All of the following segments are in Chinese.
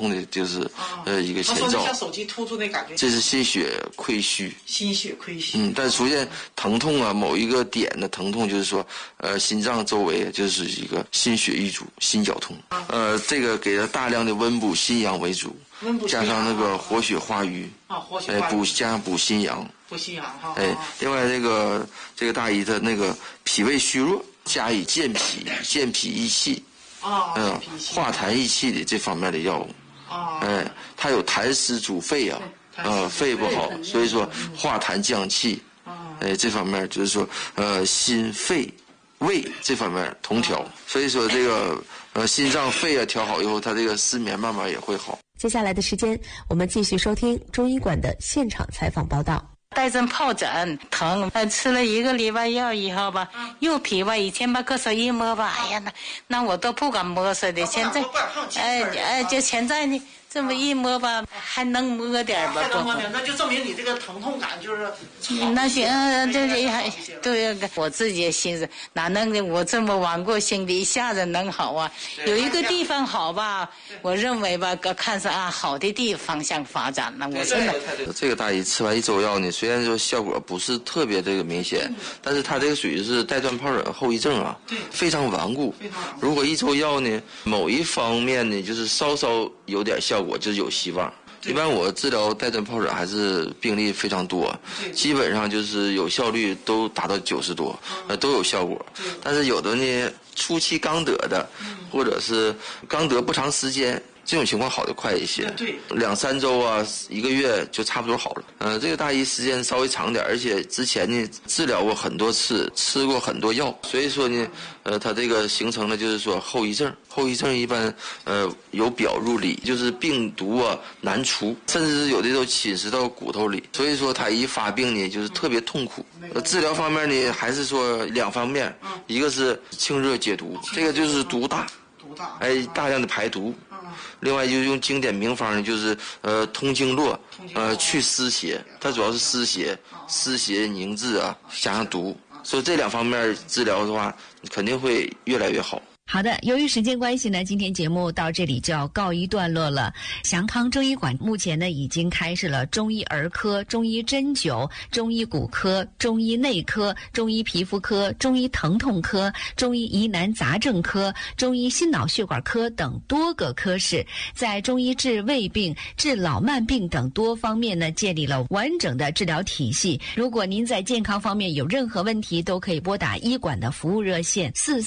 痛的就是一个前兆。 像手机突出那感觉。 这是心血亏虚。 心血亏虚。 但是出现疼痛啊，某一个点的疼痛，就是说心脏周围就是一个心血瘀阻、心绞痛。这个给了大量的温补心阳为主，加上那个活血化瘀。 活血化瘀。 加上补心阳。 补心阳哈。 另外这个大姨的那个脾胃虚弱，加以健脾益气。化痰益气的这方面的药物。它有痰湿阻肺啊。肺不好，所以说化痰降气。这方面就是说心肺胃这方面同调，所以说这个心脏肺啊调好以后，它这个失眠慢慢也会好。 接下来的时间，我们继续收听中医馆的现场采访报道。 带症疱疹疼，吃了1个礼拜药以后吧，又脾吧，以前把胳膊一摸吧，哎呀，那我都不敢摸似的。现在，就现在呢，这么一摸吧，还能摸点吧？ 那就证明你这个疼痛感就是那行，对，我自己心思哪能我这么顽固性的一下子能好啊？有一个地方好吧，我认为吧，看是好的地方向发展了。我真的， 这个大姨吃完1周药呢，虽然说效果不是特别这个明显，但是它这个属于是带状疱疹后遗症啊，非常顽固。如果1周药呢，某一方面呢，就是稍稍有点效果，就是有希望。一般我治疗带状疱疹还是病例非常多，基本上就是有效率都达到90多，都有效果。但是有的呢，初期刚得的，或者是刚得不长时间，这种情况好得快一些，2、3周啊，1个月就差不多好了。这个大姨时间稍微长点，而且之前呢治疗过很多次，吃过很多药，所以说呢，它这个形成了就是说后遗症。后遗症一般由表入里，就是病毒啊难除，甚至有的都侵蚀到骨头里，所以说它一发病呢就是特别痛苦。治疗方面呢还是说2方面，一个是清热解毒，这个就是毒大，大量的排毒。另外就用经典名方呢，就是通经络，去湿邪，它主要是湿邪凝滞啊，加上毒，所以这2方面治疗的话，肯定会越来越好。 好的，由于时间关系呢，今天节目到这里就要告一段落了。祥康中医馆目前呢已经开设了中医儿科、中医针灸、中医骨科、中医内科、中医皮肤科、中医疼痛科、中医疑难杂症科、中医心脑血管科等多个科室，在中医治胃病、治老慢病等多方面呢建立了完整的治疗体系。如果您在健康方面有任何问题，都可以拨打医馆的服务热线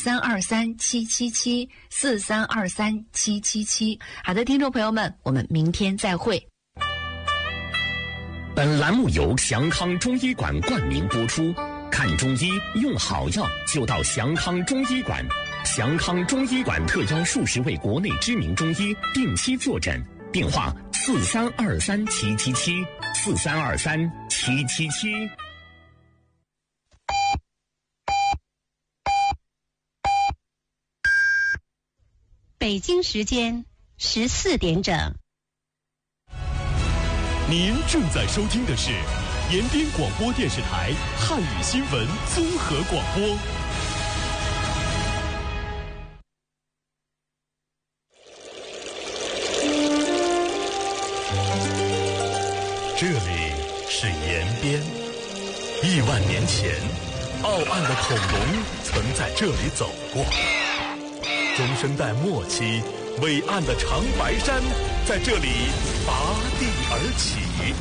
4323777743237777。好的，听众朋友们，我们明天再会。 本栏目由祥康中医馆冠名播出。看中医用好药就到祥康中医馆。祥康中医馆特邀数十位国内知名中医定期坐诊，电话4323777743237777。 北京时间14点整。 您正在收听的是延边广播电视台汉语新闻综合广播。这里是延边，1万年前，傲岸的恐龙曾在这里走过。中生代末期，伟岸的长白山在这里拔地而起。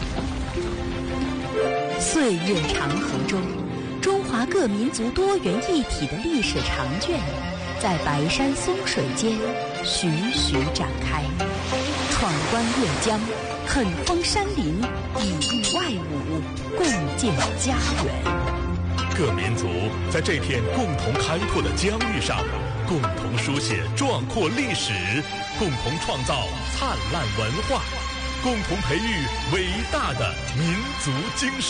岁月长河中，中华各民族多元一体的历史长卷，在白山松水间徐徐展开。闯关越江，狠风山林，以御外侮，共建家园。 各民族在这片共同开拓的疆域上，共同书写壮阔历史，共同创造灿烂文化，共同培育伟大的民族精神。